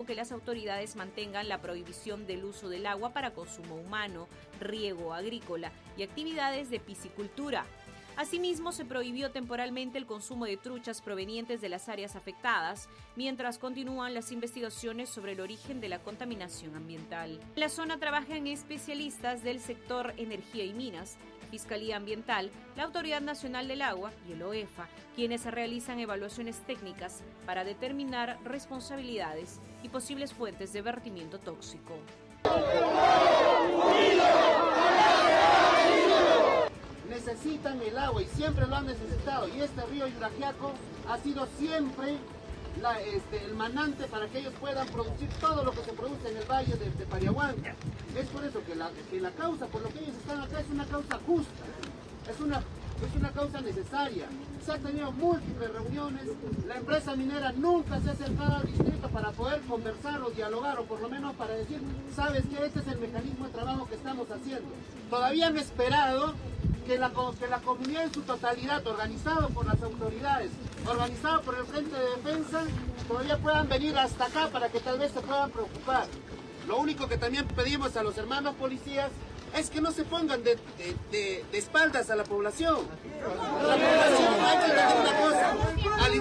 que las autoridades mantengan la prohibición del uso del agua para consumo humano, riego agrícola y actividades de piscicultura. Asimismo, se prohibió temporalmente el consumo de truchas provenientes de las áreas afectadas, mientras continúan las investigaciones sobre el origen de la contaminación ambiental. En la zona trabajan especialistas del sector energía y minas, Fiscalía Ambiental, la Autoridad Nacional del Agua y el OEFA, quienes realizan evaluaciones técnicas para determinar responsabilidades y posibles fuentes de vertimiento tóxico. Necesitan el agua y siempre lo han necesitado, y este río Yurajiaco ha sido siempre el manante para que ellos puedan producir todo lo que se produce en el valle de Pariahuanca. Es por eso que la causa por lo que ellos están acá es una causa justa, es una causa necesaria. Se han tenido múltiples reuniones, la empresa minera nunca se ha acercado al distrito para poder conversar o dialogar, o por lo menos para decir, sabes que este es el mecanismo de trabajo que estamos haciendo. Todavía han esperado que la comunidad en su totalidad, organizado por las autoridades, organizado por el Frente de Defensa, todavía puedan venir hasta acá para que tal vez se puedan preocupar. Lo único que también pedimos a los hermanos policías es que no se pongan de espaldas a la población. La población no hay que tener una cosa.